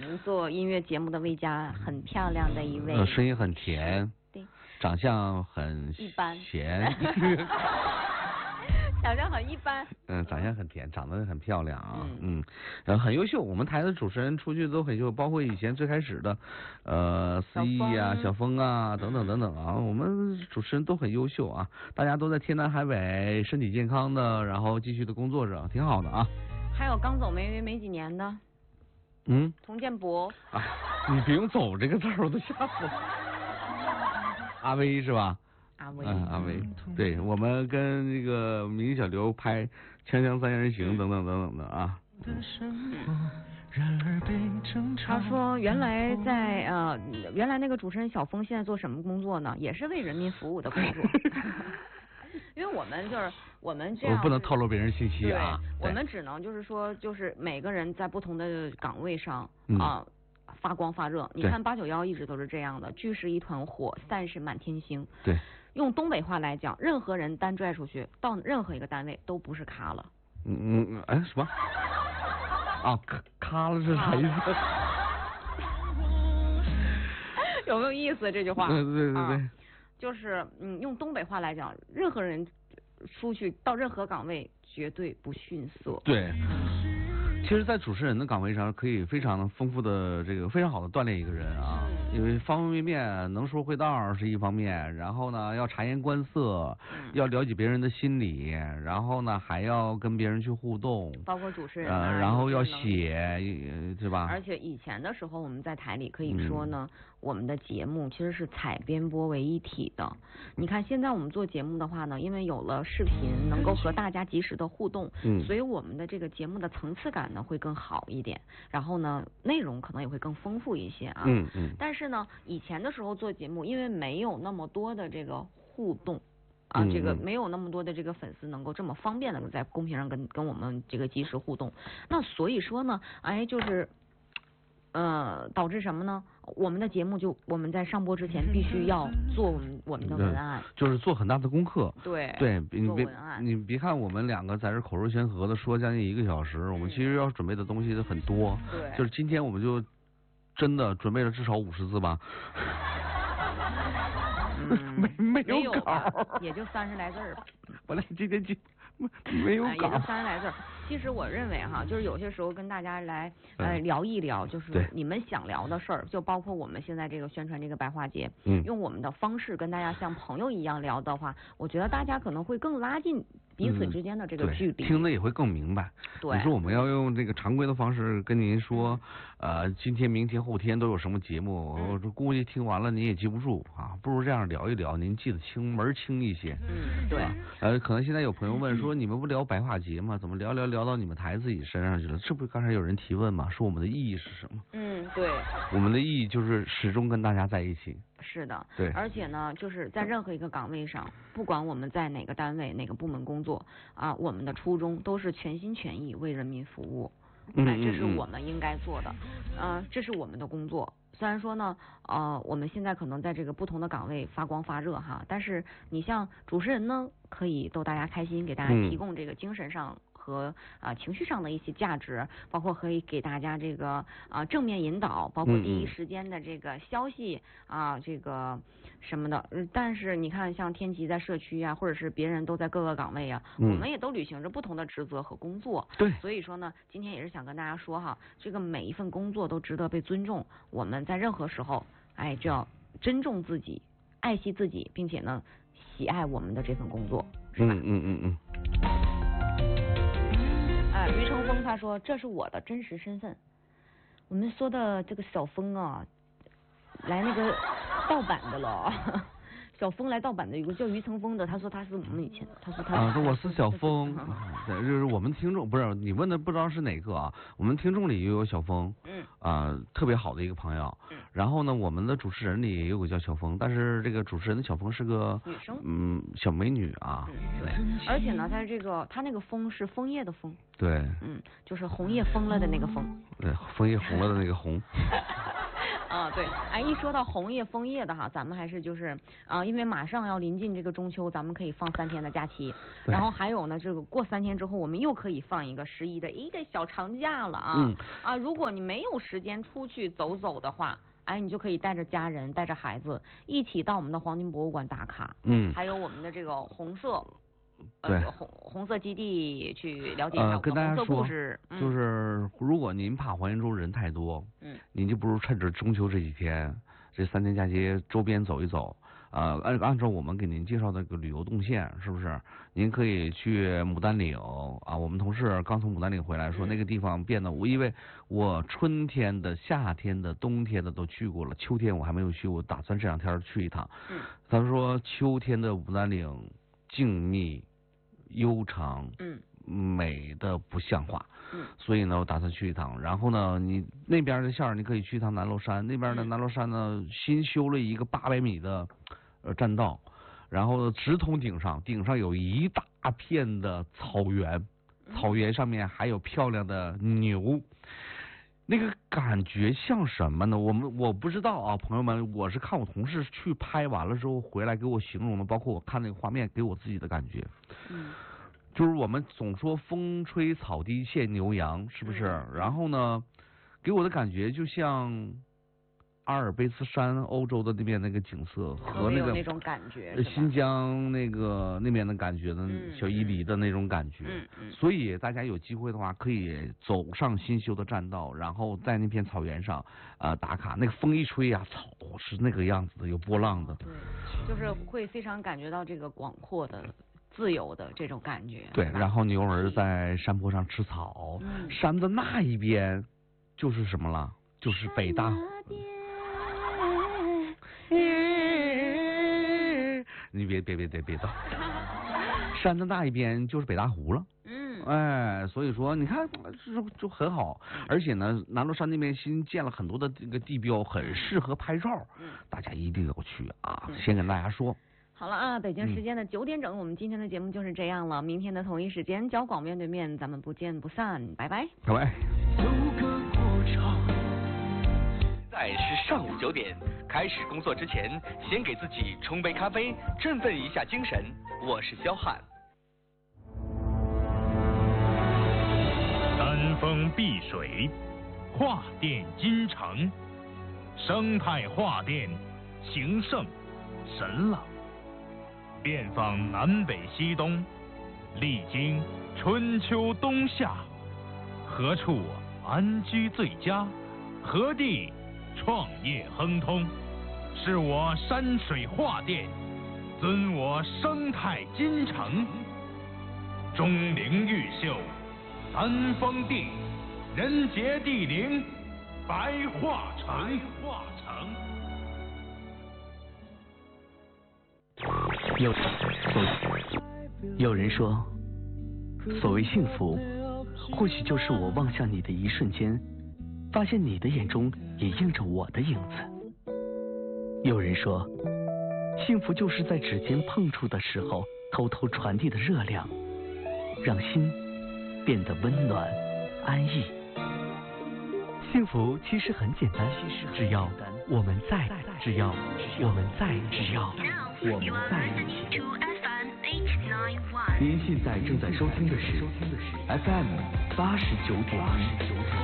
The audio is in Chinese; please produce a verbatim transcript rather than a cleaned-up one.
嗯，做音乐节目的魏佳，很漂亮的一位， 呃，声音很甜， 对， 长相很一般， 咸。 长相很一般， 嗯，长相很甜，长得很漂亮啊， 嗯， 嗯，很优秀。我们台的主持人出去都很优秀，包括以前最开始的，呃，思怡啊、小峰啊等等等等啊，我们主持人都很优秀啊，大家都在天南海北，身体健康的，然后继续的工作着，挺好的啊。 还有刚走没没几年的， 嗯， 童建博啊，你别用走这个字儿，我都吓死了。阿威是吧？ 阿威， 嗯，阿威，对，我们跟这个明小刘拍《锵锵三人行》等等等等的啊。 他说原来在呃原来那个主持人小峰现在做什么工作呢？也是为人民服务的工作。因为我们就是我们这样， 我不能透露别人信息啊。 对，我们只能就是说，就是每个人在不同的岗位上、 嗯、 啊。发光发热，你看八九幺一直都是这样的，聚是一团火，散是满天星。 对， 用东北话来讲，任何人单拽出去到任何一个单位都不是咖了。 嗯嗯，哎什么？啊，咖咖了是啥意思？ 有没有意思这句话？ 嗯，对对对， 啊、就是嗯，用东北话来讲，任何人出去到任何岗位绝对不逊色。 对。其实，在主持人的岗位上，可以非常丰富的这个非常好的锻炼一个人啊，因为方方面面能说会道是一方面，然后呢要察言观色，嗯、要了解别人的心理，然后呢还要跟别人去互动， 包括主持人、啊， 呃，然后要写，对吧？ 而且以前的时候，我们在台里可以说呢，嗯、我们的节目其实是采编播为一体的。你看现在我们做节目的话呢，因为有了视频，能够和大家及时的互动，嗯，所以我们的这个节目的层次感呢会更好一点，然后呢内容可能也会更丰富一些啊。 嗯嗯。 但是呢，以前的时候做节目，因为没有那么多的这个互动。啊，这个没有那么多的这个粉丝能够这么方便的在公屏上跟跟我们这个及时互动，那所以说呢，哎，就是呃导致什么呢？我们的节目就我们在上播之前必须要做我们我们的文案， 就是做很大的功课。 对对，你别你别看我们两个在这口若悬河的说将近一个小时，嗯、我们其实要准备的东西很多。 对， 就是今天我们就真的准备了至少五十字吧。 嗯， 没没有稿， 也就三十来字儿吧。 本来今天就没有稿、 哎，也就三十来字儿。其实我认为哈，就是有些时候跟大家来呃聊一聊，就是你们想聊的事儿，就包括我们现在这个宣传这个白话节，嗯，用我们的方式跟大家像朋友一样聊的话，我觉得大家可能会更拉近彼此之间的这个距离， 嗯、听得也会更明白。 对， 你说我们要用这个常规的方式跟您说，呃，今天、明天、后天都有什么节目， 嗯、 我估计听完了您也记不住啊，不如这样聊一聊，您记得清门清一些。 嗯，对。 呃，可能现在有朋友问说，你们不聊白话节吗？怎么聊聊聊到你们台自己身上去了？这不是刚才有人提问吗？说我们的意义是什么？ 嗯，对。 我们的意义就是始终跟大家在一起。 是的， 对。 而且呢，就是在任何一个岗位上，不管我们在哪个单位、哪个部门工作啊，我们的初衷都是全心全意为人民服务。 嗯， 哎，这是我们应该做的，嗯、呃，这是我们的工作。虽然说呢，呃，我们现在可能在这个不同的岗位发光发热哈，但是你像主持人呢，可以逗大家开心，给大家提供这个精神上和啊、呃、情绪上的一些价值，包括可以给大家这个啊、呃、正面引导，包括第一时间的这个消息啊、呃、这个什么的。但是你看，像天琪在社区啊，或者是别人都在各个岗位啊，嗯、我们也都履行着不同的职责和工作。 对， 所以说呢，今天也是想跟大家说哈，这个每一份工作都值得被尊重。我们在任何时候，哎，就要珍重自己，爱惜自己，并且呢，喜爱我们的这份工作，是吧？ 嗯嗯嗯嗯。 啊，于成峰他说这是我的真实身份。我们说的这个小峰啊，来那个盗版的了。小峰来盗版的有个叫于成峰的，他说他是我们以前，他说他啊，说我是小峰，对，就是我们听众不是你问的不知道是哪个啊？我们听众里也有小峰，嗯，啊，特别好的一个朋友，嗯，然后呢，我们的主持人里也有个叫小峰，但是这个主持人的小峰是个女生， 嗯，小美女啊， 嗯，对，而且呢，他这个他那个枫是枫叶的枫， 对， 嗯，就是红叶枫了的那个枫， 对，枫叶红了的那个红。 啊，对，哎，一说到红叶枫叶的哈，咱们还是就是啊，因为马上要临近这个中秋，咱们可以放三天的假期，然后还有呢，这个过三天之后，我们又可以放一个十一的一个小长假了啊。嗯。啊，如果你没有时间出去走走的话，哎，你就可以带着家人、带着孩子一起到我们的黄金博物馆打卡。嗯。还有我们的这个红色。 对， 呃、红红色基地去了解一下我们的红色故事。 呃、就是、嗯、如果您怕黄岩州人太多，嗯，您就不如趁着中秋这几天，这三天假期周边走一走。呃，按按照我们给您介绍的个旅游动线，是不是？您可以去牡丹岭啊，我们同事刚从牡丹岭回来说，那个地方变得，我因为我春天的、夏天的、冬天的都去过了，秋天我还没有去，我打算这两天去一趟。嗯，他说秋天的牡丹岭静谧、悠长，嗯，美的不像话，嗯，所以呢，我打算去一趟。然后呢，你那边的线儿，你可以去一趟南锣山，那边的南锣山呢，新修了一个八百米的呃栈道，然后直通顶上，顶上有一大片的草原，草原上面还有漂亮的牛。那个感觉像什么呢？我们我不知道啊，朋友们，我是看我同事去拍完了之后回来给我形容的，包括我看那个画面给我自己的感觉。嗯，就是我们总说风吹草低见牛羊，是不是？嗯、然后呢，给我的感觉就像阿尔卑斯山欧洲的那边那个景色和那个那种感觉， 新疆那个那边的感觉的、嗯、小伊犁的那种感觉、嗯嗯、所以大家有机会的话可以走上新修的栈道，然后在那片草原上呃打卡，那个风一吹啊，草是那个样子的，有波浪的， 对，就是会非常感觉到这个广阔的自由的这种感觉。 对，然后牛儿在山坡上吃草、嗯、山的那一边就是什么了，就是北大你别别别别别动，山的那一边就是北大湖了。嗯，哎，所以说你看就就很好，而且呢，南锣山那边新建了很多的这个地标，很适合拍照。嗯，大家一定要去啊！嗯、先跟大家说。 好了啊，北京时间的九点整、嗯，我们今天的节目就是这样了。明天的同一时间，交广面对面，咱们不见不散，拜拜， 拜拜。 现在是上午九点，开始工作之前，先给自己冲杯咖啡，振奋一下精神。我是肖汉。 山峰碧水，画殿金城，生态画殿，情圣神朗。遍访南北西东，历经春秋冬夏，何处安居最佳？何地创业亨通？是我山水画殿，尊我生态金城。钟灵毓秀，三峰地，人杰地灵，白画城。 有有人说，所谓幸福，或许就是我望向你的一瞬间，发现你的眼中也映着我的影子。有人说，幸福就是在指尖碰触的时候，偷偷传递的热量，让心变得温暖安逸。幸福其实很简单，只要我们在，只要我们在，只要我们在一起。您现在正在收听的是 F M 八十九点一。